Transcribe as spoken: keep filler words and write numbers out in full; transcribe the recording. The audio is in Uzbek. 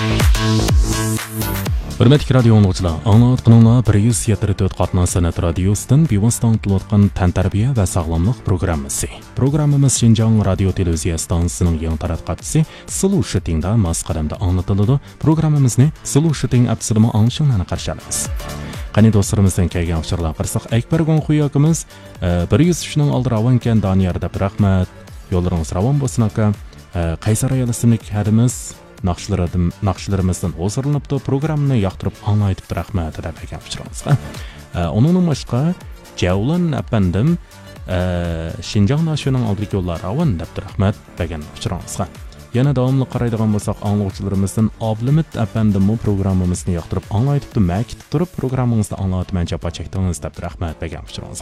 Hürmetli radio dinləyicilər, anlatqınınla bir yüz yetmiş dörd qatna sənət radiosidan bevosita anlatılıyotqan təntarbiya və sağlamlıq proqramısı. Proqramımız Şinjan Radio Televiziya stansiyasının yanı taratqatısı Sılu Şitingda mas qadamda anlatıldı. Proqramımızı Sılu Şiting apsılımı anlaşılığına qarşılayız. Qani dostlarımızdan kelgan uçurlar qırsaq Ekber Gonxuyakımız bir yüz üçnün aldı ravanken Daniyarda bir rahmat. Yollarınız ravan bolsun aka. Qaysar ayol ismlik hadimiz Naqşlarimizdan hozirlanibdi. Programni yoqtirib anglaytib rahmat deb ekan uçuramiz. Onun başqa Javlan apandim Şinjan nasyonunun aldıq yollar ravan deb rahmat degan uçuramiz. Yana davomli qaraydigan bo'lsak, anglovchilarimizdan Ablimit apandim bu programmamizni yoqtirib anglaytibdi, makitib turib programmamizni anglatib javob chekdingiz deb rahmat degan uçuramiz.